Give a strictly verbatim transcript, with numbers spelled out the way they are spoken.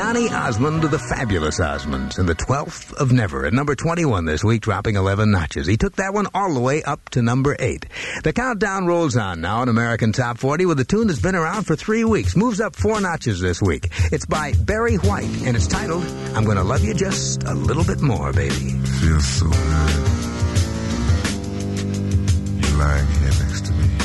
Donny Osmond of the Fabulous Osmonds and the twelfth of Never at number twenty-one this week, dropping eleven notches. He took that one all the way up to number eight. The countdown rolls on now in American Top forty with a tune that's been around for three weeks. Moves up four notches this week. It's by Barry White, and it's titled, I'm Gonna Love You Just a Little Bit More, Baby. Feels so good. You lying heavy.